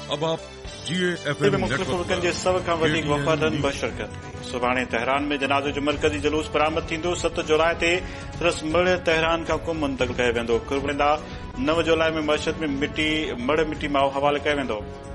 अब आप GAFM मुख़्तलिफ़ मुल्कनि जे 100 खां वधीक वफ़ादनि बशिरकत कई। सुभाणे तेहरान में जनाज़े जो मरकज़ी जुलूस बरामद थींदो। 7 जुलाई ते संदसि मड़ तेहरान खां कुम मुंतक़िल कयो वेंदो। 9 जुलाई में मशहद में मड़ मिटी माओ हवाले कयो वेंदो।